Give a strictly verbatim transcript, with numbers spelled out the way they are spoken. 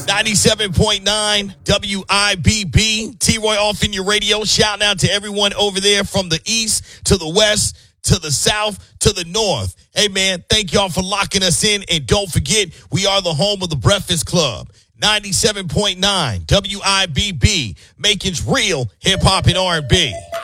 ninety-seven point nine W I B B. T-Roy off in your radio. Shouting out to everyone over there from the east to the west to the south to the north. Hey, man, thank y'all for locking us in. And don't forget, we are the home of the Breakfast Club. ninety-seven point nine W I B B, Macon's real hip-hop and R and B.